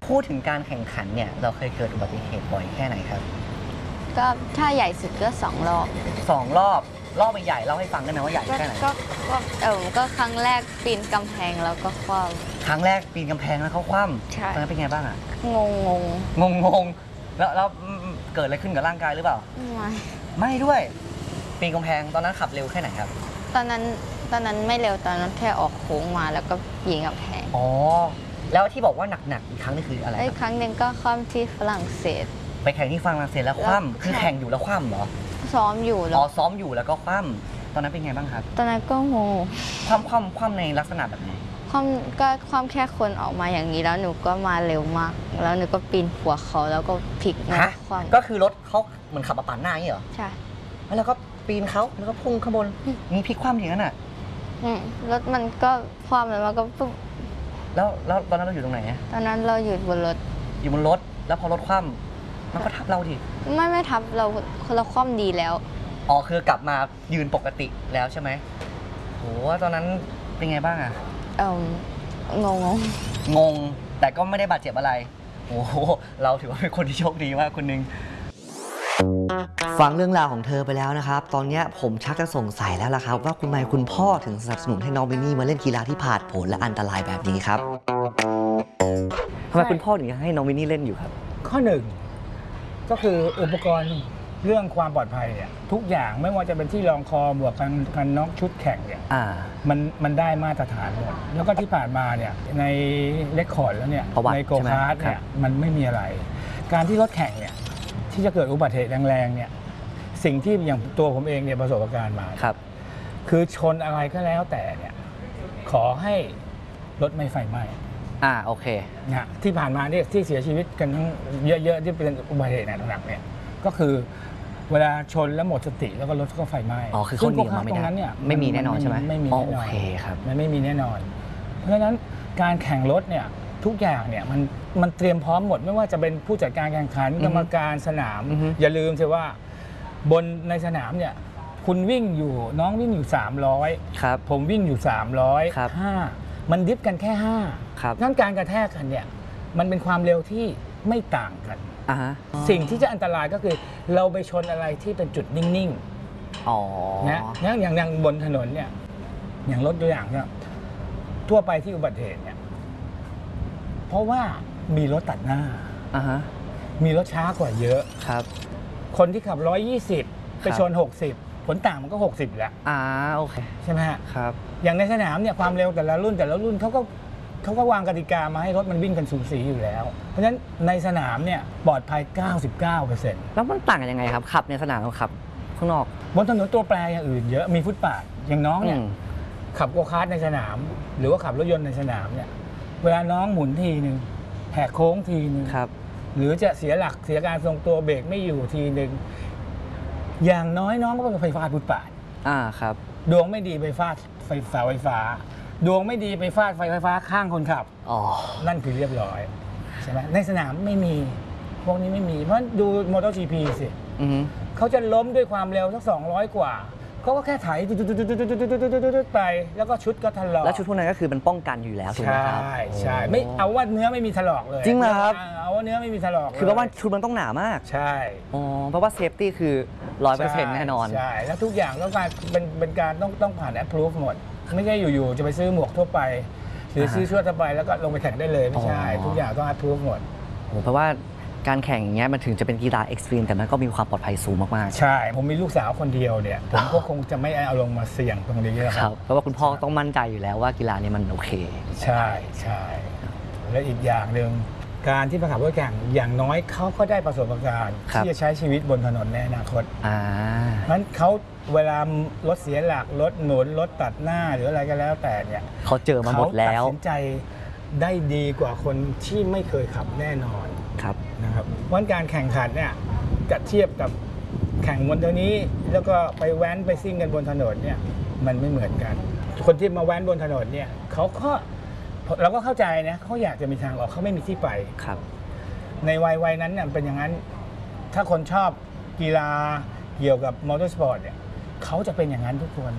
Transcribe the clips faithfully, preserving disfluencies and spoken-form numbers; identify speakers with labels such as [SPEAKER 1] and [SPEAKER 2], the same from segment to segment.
[SPEAKER 1] พูดถึงการแข่งขันเนี่ยเราเคยเกิดอุบัติเหตุบ่อยแค่ไหนครับ
[SPEAKER 2] ก็ถ้าใหญ่สุดก็สองรอบ
[SPEAKER 1] สองรอบรอบใหญ่เล่าให้ฟังได้ไหมว่าใหญ่แค่ไหน
[SPEAKER 2] ก็ก็เออก็ครั้งแรกปีนกำแพงแล้วก็คว่
[SPEAKER 1] ำครั้งแรกปีนกำแพงแล้วเขาคว่ำ
[SPEAKER 2] ใช่
[SPEAKER 1] ตอนนั้นเป็นไงบ้างอะ
[SPEAKER 2] งงง
[SPEAKER 1] งงงงแล้วแล้วเกิดอะไรขึ้นกับร่างกายหรือเปล่า
[SPEAKER 2] ไม่
[SPEAKER 1] ไม่ด้วยปีนกำแพงตอนนั้นขับเร็วแค่ไหนครับ
[SPEAKER 2] ตอนนั้นตอนนั้นไม่เร็วตอนนั้นแค่ออกโค้งมาแล้วก็ปีนกำแพง
[SPEAKER 1] อ๋อแล้วที่บอกว่าหนักๆอีกครั้งนี่คืออะไร
[SPEAKER 2] อีกครั้งหนึ่งก็คว่ำที่ฝรั่งเศส
[SPEAKER 1] ไปแข่งที่ฝรั่งเศสแล้วคว่ำคือแข่งอยู่แล้วคว่ำเหรอ
[SPEAKER 2] ซ้อมอยู่แล้ว
[SPEAKER 1] อ๋อซ้อมอยู่แล้วก็คว่ำตอนนั้นเป็นไงบ้างครับ
[SPEAKER 2] ตอนนั้นก็งง
[SPEAKER 1] คว่ำคว่ำคว่ำในลักษณะแบบไหน
[SPEAKER 2] คว่ำก็คว่ำแค่คนออกมาอย่างนี้แล้วหนูก็มาเร็วมากแล้วหนูก็ปีนหัวเขาแล้วก็พลิกมาคว่ำ
[SPEAKER 1] ก็คือรถเขาเหมือนขับมาปาดหน้าอย่างนี้เหรอ
[SPEAKER 2] ใช่
[SPEAKER 1] แล้วก็ปีนเขาแล้วก็พุ่งข้างบนมีพลิกคว่ำอย่างนั้นอ่ะ
[SPEAKER 2] รถมันก็คว่ำแล้วมันก็ปุ๊บ
[SPEAKER 1] แล้วแล้วตอนนั้นเราอยู่ตรงไหน
[SPEAKER 2] ตอนนั้นเราอยู่บนรถ
[SPEAKER 1] อยู่บนรถแล้วพอรถคว่ำมันก็ทับเราดิ
[SPEAKER 2] ไม่ไม่ทับเราเราคว่ำดีแล้ว
[SPEAKER 1] อ๋อคือกลับมายืนปกติแล้วใช่ไหมโหตอนนั้นเป็นไงบ้างอะ
[SPEAKER 2] เอองง
[SPEAKER 1] งงแต่ก็ไม่ได้บาดเจ็บอะไรโอ้โหเราถือว่าเป็นคนที่โชคดีมากคนนึงฟังเรื่องราวของเธอไปแล้วนะครับตอนนี้ผมชักจะสงสัยแล้วล่ะครับว่าคุณนายคุณพ่อถึงสนับสนุนให้น้องวินนี่มาเล่นกีฬาที่ผาดโผนและอันตรายแบบนี้ครับทำไมคุณพ่อถึงให้น้องวินนี่เล่นอยู่ครับ
[SPEAKER 3] ข้อหนึ่งก็คืออุปกรณ์เรื่องความปลอดภัยเนี่ยทุกอย่างไม่ว่าจะเป็นที่รองคอหมวกกันกันน็อกชุดแข่งเนี่ยมันมันได้มาตรฐานหมดแล้วก็ที่ผ่านมาเนี่ยในเรคคอร์ดแล้วเนี่ยในโกคาร์ทเนี่ยมันไม่มีอะไรการที่รถแข่งเนี่ยที่จะเกิดอุบัติเหตุแรงๆเนี่ยสิ่งที่อย่างตัวผมเองเนี่ยประสบการณ์มา
[SPEAKER 1] ครับ
[SPEAKER 3] คือชนอะไรก็แล้วแต่เนี่ยขอให้รถไม่ไฟไหม้
[SPEAKER 1] อ่าโอเค
[SPEAKER 3] นะที่ผ่านมาเนี่ยที่เสียชีวิตกันทั้งเยอะๆที่เป็นอุบัติเหตุหนักๆเนี่ยก็คือเวลาชนแล้วหมดสติแล้วก็รถก็ไฟไหม้
[SPEAKER 1] อ๋อคือเขาหนีมาไม่ได้ตรงนั้นเนี่ยไม่มีแน่นอนใช่ไหม
[SPEAKER 3] ไม่มีแน่นอน
[SPEAKER 1] โอเคครับ
[SPEAKER 3] มันไม่มีแน่นอนเพราะฉะนั้นการแข่งรถเนี่ยทุกอย่างเนี่ยมันมันเตรียมพร้อมหมดไม่ว่าจะเป็นผู้จัดการแข่งขันกรรมการสนามอย่าลืมใช่ว่าบนในสนามเนี่ยคุณวิ่งอยู่น้องวิ่งอยู่สามร้อย
[SPEAKER 1] ครับ
[SPEAKER 3] ผมวิ่งอยู่สามร้อยห้ามันดิฟกันแค่ห้า
[SPEAKER 1] ครับ
[SPEAKER 3] งั้นการกระแทกกันเนี่ยมันเป็นความเร็วที่ไม่ต่างกันสิ่งที่จะอันตรายก็คือเราไปชนอะไรที่เป็นจุดนิ่งๆนะอย่างอย่างอย่างบนถนนเนี่ยอย่างรถตัวอย่างเนี่ยทั่วไปที่อุบัติเหตุเนี่ยเพราะว่ามีรถตัดหน้ามีรถช้ากว่าเยอะ
[SPEAKER 1] ครับ
[SPEAKER 3] คนที่ขับหนึ่งร้อยยี่สิบไปชนหกสิบผลต่างมันก็หกสิบแล้ว
[SPEAKER 1] อ่าโอเค
[SPEAKER 3] ใช่ไหมฮะ
[SPEAKER 1] ครับ
[SPEAKER 3] อย่างในสนามเนี่ยความเร็วแต่ละรุ่นแต่ละรุ่นเขาก็เขาก็วางกติกามาให้รถมันวิ่งกันสูสีอยู่แล้วเพราะฉะนั้นในสนามเนี่ยปลอดภัย เก้าสิบเก้าเปอร์เซ็นต์
[SPEAKER 1] แล้วมันต่างกันยังไงครับขับในสนามกับขับข้างนอก
[SPEAKER 3] บนถนนตัวแปรอย่างอื่นเยอะมีฟุตบาทอย่างน้องเนี่ยขับโกคาร์ทในสนามหรือว่าขับรถยนต์ในสนามเนี่ยเวลาน้องหมุนทีนึงแหกโค้งทีนึงหรือจะเสียหลักเสียการทรงตัวเบรกไม่อยู่ทีนึงอย่างน้อยน้องก็ไปฟาดฟุตบาท
[SPEAKER 1] อ่าครับ
[SPEAKER 3] ดวงไม่ดีไปฟาดไฟฟ้าไฟฟ้าดวงไม่ดีไปฟาดไฟฟ้าข้างคนขับ
[SPEAKER 1] อ๋อ
[SPEAKER 3] นั่นคือเรียบร้อยใช่ไหมในสนามไม่มีพวกนี้ไม่มีเพราะดูมอเตอร์จีพีสิเขาจะล้มด้วยความเร็วสักสองร้อยกว่าเขาก็แค่ไถไปแล้วก็ชุดก็ถลอก
[SPEAKER 1] แล้วชุดพวกนั้นก็คือมันป้องกันอยู่แล้วถูกไหมครับ
[SPEAKER 3] ใช่ใช่ไม่เอาว่าเนื้อไม่มีถลอกเลย
[SPEAKER 1] จริงเหรอครับ
[SPEAKER 3] เอาว่าเนื้อไม่มีถลอก
[SPEAKER 1] คือเพราะว่าชุดมันต้องหนามาก
[SPEAKER 3] ใช่
[SPEAKER 1] อ๋อเพราะว่าเซฟตี้คือร้อยเปอร์เซ็นต์แน่นอน
[SPEAKER 3] ใช่แล้วทุกอย่างต้องการเป็นเป็นการต้องต้องผ่านแอปพรูฟหมดไม่ใช่อยู่ๆจะไปซื้อหมวกทั่วไปหรือซื้อชุดทั่วไปแล้วก็ลงไปแข่งได้เลยไม่ใช่ทุกอย่างต้องแอปพรูฟหมด
[SPEAKER 1] โอ้เพราะว่าการแข่งอย่างเงี้ยมันถึงจะเป็นกีฬาเอ็กซ์ตรีมแต่มันก็มีความปลอดภัยสูงมาก
[SPEAKER 3] ๆใช่ผมมีลูกสาวคนเดียวเนี่ยผมก็คงจะไม่เอาลงมาเสี่ยงตรงนี้
[SPEAKER 1] ครับเพราะว่าคุณพ่อต้องมั่นใจอยู่แล้วว่ากีฬานี้มันโอเค
[SPEAKER 3] ใช่ใช่และอีกอย่างหนึ่งการที่ประขับรถแข่งอย่างน้อยเขาก็ได้ประสบการณ์ที่จะใช้ชีวิตบนถนนในอนาคต
[SPEAKER 1] อ่า
[SPEAKER 3] งั้นเขาเวลารถเสียหลักรถหนุนรถตัดหน้าหรืออะไรก็แล้วแต่เนี่ย
[SPEAKER 1] เขาเจอมาหมดแล้ว
[SPEAKER 3] เขาตัดสินใจได้ดีกว่าคนที่ไม่เคยขับแน่นอน
[SPEAKER 1] ครับ
[SPEAKER 3] นะครับวันการแข่งขันเนี่ยจะเทียบกับแข่งบนตัวนี้แล้วก็ไปแว้นไปซิ่งกันบนถนนเนี่ยมันไม่เหมือนกันคนที่มาแว้นบนถนนเนี่ยเขาก็เราก็เข้าใจนะเขาอยากจะมีทางออกเขาไม่มีที่ไป
[SPEAKER 1] ครับ
[SPEAKER 3] ในวัยวัยนั้นเนี่ยเป็นอย่างนั้นถ้าคนชอบกีฬาเกี่ยวกับมอเตอร์สปอร์ตเนี่ยเขาจะเป็นอย่างนั้นทุกคนเ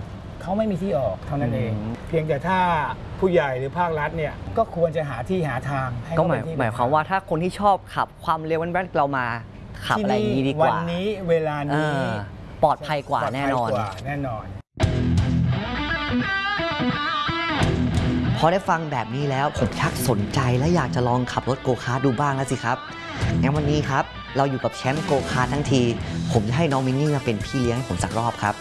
[SPEAKER 3] เขาไม่มีที่ออกเท่านั้นเอง
[SPEAKER 1] อืม
[SPEAKER 3] เพียงแต่ถ้าผู้ใหญ่หรือภาครัฐเนี่ยก็ควรจะหาที่หาทางให้
[SPEAKER 1] ก็
[SPEAKER 3] เขา
[SPEAKER 1] หมา
[SPEAKER 3] เป็
[SPEAKER 1] ย
[SPEAKER 3] นที่
[SPEAKER 1] หมายความว่าถ้าคนที่ชอบขับความเร็วแว้นๆเรามาขับอะไรอย่างนี้ดีก
[SPEAKER 3] วั
[SPEAKER 1] ว่า
[SPEAKER 3] นนี้เวลา
[SPEAKER 1] เอ
[SPEAKER 3] นี้
[SPEAKER 1] อปลอดภัยกว่า
[SPEAKER 3] ปลอด
[SPEAKER 1] แน่
[SPEAKER 3] ภัย
[SPEAKER 1] นอน
[SPEAKER 3] กว่าแน่นอน
[SPEAKER 1] พอได้ฟังแบบนี้แล้วผมชักสนใจและอยากจะลองขับรถโกคาร์ทดูบ้างแล้วสิครับงั้นวันนี้ครับเราอยู่กับแชมป์โกคาร์ททั้งที ผมจะให้น้องมินนี่มาเป็นพี่เลี้ยงให้ผมสักรอบครับ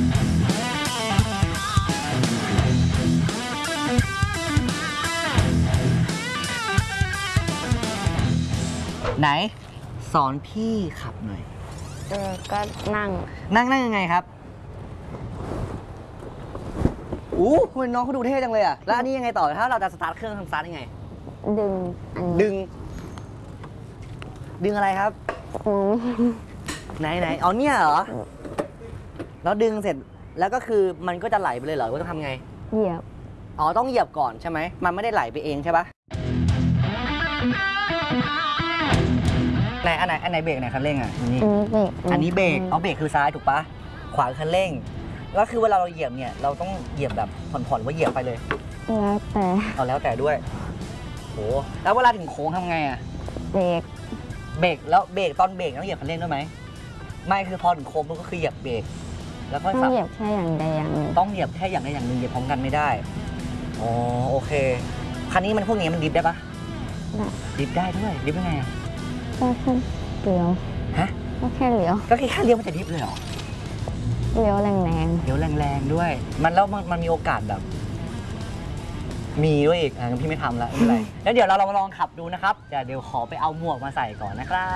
[SPEAKER 1] ไหน สอนพี่ขับหน่อย
[SPEAKER 2] เออก็นั่ง
[SPEAKER 1] นั่งนั่งยังไงครับอู้คุณน้องเขาดูเท่จังเลยอะแล้วอันนี้ยังไงต่อถ้าเราจะสตาร์ทเครื่องทำสตาร์ทยังไง
[SPEAKER 2] ดึงอันนี้
[SPEAKER 1] ดึง ดึงอะไรครับ
[SPEAKER 2] อืม
[SPEAKER 1] ไหนไหนเอาเนี่ยเหรอ แล้วดึงเสร็จ แล้วก็คือมันก็จะไหลไปเลยเหรอว่าต้องทำไง
[SPEAKER 2] เหยียบ
[SPEAKER 1] อ๋อ ต้องเหยียบก่อนใช่ไหม มันไม่ได้ไหลไปเองใช่ปะไหนอันไหนอันไหนเบรกไหนคันเร่งอ่ะนี่
[SPEAKER 2] อันนี้เบรก
[SPEAKER 1] อันนี้เบรกเอาเบรกคือซ้ายถูกปะขวาคือคันเร่ง แล้วคือเวลาเราเหยียบเนี่ย เราต้องเหยียบแบบผ่อนๆว่าเหยียบไปเลย
[SPEAKER 2] แล้วแต่
[SPEAKER 1] เอาแล้วแต่ด้วยโหแล้วเวลาถึงโค้งทำไงอ่ะ
[SPEAKER 2] เบรก
[SPEAKER 1] เบรกแล้วเบรกตอนเบรกต้องเหยียบคันเร่งด้วยไหม ไม่คือพอถึงโค้งมันก็คือเหยียบเบรก แล้วก็
[SPEAKER 2] ต้อง
[SPEAKER 1] สับ
[SPEAKER 2] เหยียบแค่อย่างใดอย่างหนึ่ง
[SPEAKER 1] ต้องเหยียบแค่อย่างใดอย่างหนึ่งเหยียบพร้อมกันไม่ได้ อ๋อโอเค คันนี้มันพวกนี้มันดิฟได้ปะ
[SPEAKER 2] ได้
[SPEAKER 1] ดิฟได้ด้วย ดิฟยังไงอ่ะ
[SPEAKER 2] ก็แค่เลี้ยว
[SPEAKER 1] ฮะ
[SPEAKER 2] ก็แค่เลี้ยว
[SPEAKER 1] ก็แค่แค่เลี้ยวมันจะดิฟเลยเหรอ
[SPEAKER 2] เลี้ยวแรง
[SPEAKER 1] เลี้ยวแรงๆด้วย มันแล้วมันมันมีโอกาสแบบ มีด้วยอีกอ่ะงั้นพี่ไม่ทำละไม่เป็นไร แล้วเดี๋ยวเราลองลองขับดูนะครับแต่เดี๋ยวขอไปเอาหมวกมาใส่ก่อนนะครับ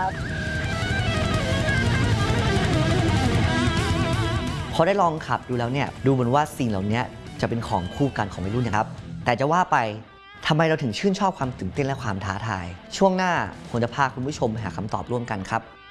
[SPEAKER 1] พอได้ลองขับดูแล้วเนี่ย ดูเหมือนว่าสิ่งเหล่านี้จะเป็นของคู่กันของวัยรุ่นนะครับ แต่จะว่าไปทำไมเราถึงชื่นชอบความตื่นเต้นและความท้าทาย ช่วงหน้าผมจะพาคุณผู้ชมไปหาคำตอบร่วมกันครับ